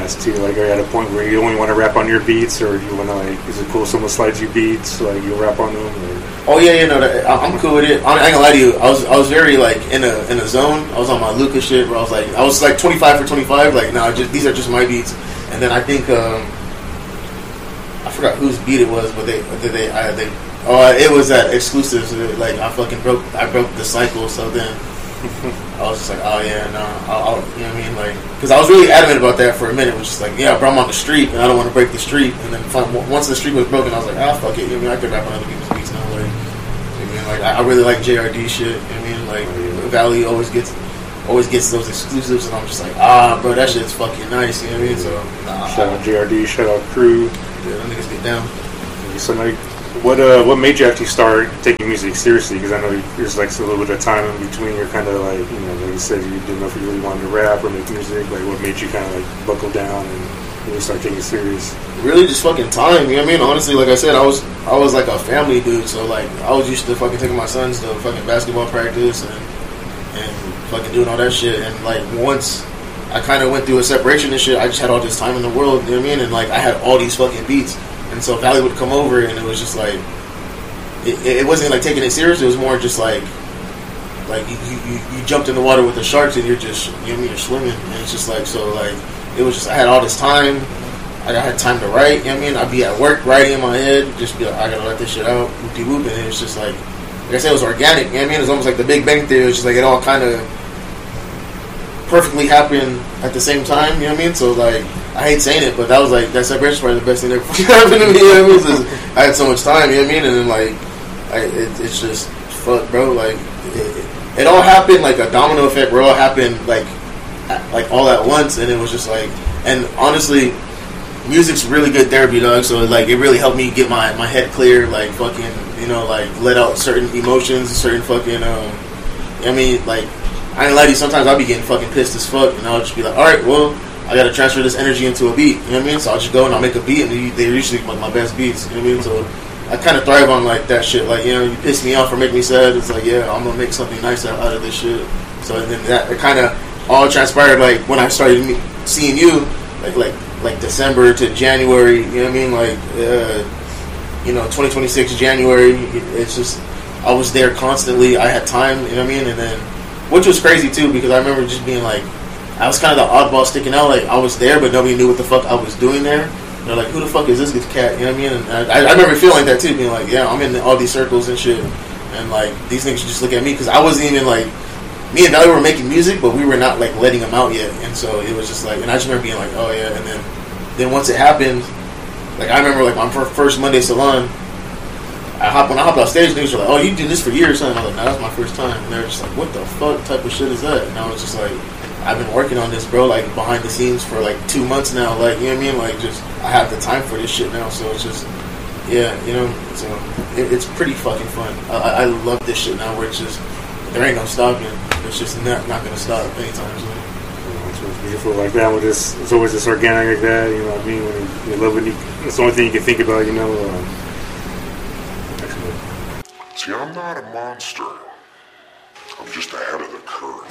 ask too. Like, are you at a point where you only want to rap on your beats, or you want to like, is it cool if someone slides you beats, like you'll rap on them? Or? Oh yeah, I'm cool with it. I ain't gonna lie to you. I was very like in a zone. I was on my Lucas shit where I was like 25 for 25. Like, no, these are just my beats. And then I think I forgot whose beat it was, but it was that exclusive. So like I broke the cycle. So then I was just like, oh yeah, no, I'll you know what I mean, like, because I was really adamant about that for a minute. It was just like, yeah, bro, I'm on the street and I don't want to break the street. And then once the street was broken, I was like, fuck it. You know what I mean, I could rap on other people's beats now. Like, you know what I mean, like I really like JRD shit. You know what I mean, like Valley always gets those exclusives, and I'm just like, bro, that shit's fucking nice. You know what I mean? So shout out JRD, shout out Crew. Yeah, them niggas get down. So like, what made you actually start taking music seriously? Because I know there's like a little bit of time in between. You're kind of like, you know, like you said, you didn't know if you really wanted to rap or make music. Like, what made you kind of like buckle down and really start taking it serious? Really, just fucking time. You know what I mean? Honestly, like I said, I was like a family dude. So like, I was used to fucking taking my sons to fucking basketball practice and fucking doing all that shit. And like, once I kind of went through a separation and shit, I just had all this time in the world. You know what I mean? And like, I had all these fucking beats. And so Valley would come over, and it was just like, it wasn't like taking it serious. It was more just like you jumped in the water with the sharks, and you're just, you know what I mean, you're swimming. And it's just like, so like, it was just, I had all this time. I had time to write. You know what I mean? I'd be at work writing in my head, just be like, I gotta let this shit out, whoopty whoop. And it was just like I said, it was organic. You know what I mean? It was almost like the Big Bang Theory. It was just like it all kind of perfectly happened at the same time. You know what I mean? So like, I hate saying it, but that was like, that separation part, the best thing that ever happened to me. You know what I mean? I had so much time. You know what I mean? And then like, it's just fuck, bro. Like it all happened like a domino effect. Where it all happened like all at once, and it was just like, and honestly, music's really good therapy, dog. So like, it really helped me get my head clear. Like fucking, you know, like let out certain emotions, certain fucking. I mean, like, I ain't lie to you. Sometimes I'll be getting fucking pissed as fuck, and I'll just be like, all right, well, I gotta transfer this energy into a beat. You know what I mean? So I'll just go and I'll make a beat, and they're usually like my best beats. You know what I mean? So I kind of thrive on like that shit. Like, you know, you piss me off or make me sad. It's like, yeah, I'm gonna make something nice out of this shit. So and then that it kind of all transpired like when I started seeing you, like December to January. You know what I mean? Like, you know, 2026 January. It's just, I was there constantly. I had time. You know what I mean? And then, which was crazy too, because I remember just being like, I was kind of the oddball sticking out. Like, I was there, but nobody knew what the fuck I was doing there. They're like, who the fuck is this cat? You know what I mean? And I remember feeling like that too, being like, yeah, I'm in all these circles and shit, and like, these niggas just look at me, because I wasn't even like, me and Valley were making music, but we were not like letting them out yet. And so it was just like, and I just remember being like, oh yeah. And then once it happened, like, I remember like my first Monday salon, when I hopped off stage, niggas were like, oh, you did this for years, son. I was like, no, that's my first time. And they were just like, what the fuck type of shit is that? And I was just like, I've been working on this, bro, like behind the scenes for like 2 months now. Like, you know what I mean? Like, just, I have the time for this shit now. So it's just, yeah, you know, so it's pretty fucking fun. I love this shit now, where it's just, there ain't no stopping. It's just not gonna stop anytime soon. It's beautiful like that. With this, it's always just organic like that. You know what I mean? When you love it, it's the only thing you can think about. You know. See, I'm not a monster. I'm just ahead of the